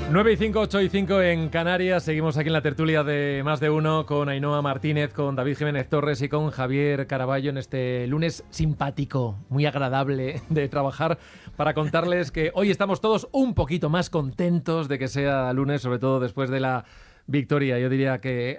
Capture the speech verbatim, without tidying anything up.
nueve y cinco, ocho y cinco en Canarias. Seguimos aquí en la tertulia de Más de Uno con Ainhoa Martínez, con David Jiménez Torres y con Javier Caraballo en este lunes simpático, muy agradable de trabajar, para contarles que hoy estamos todos un poquito más contentos de que sea lunes, sobre todo después de la victoria, yo diría que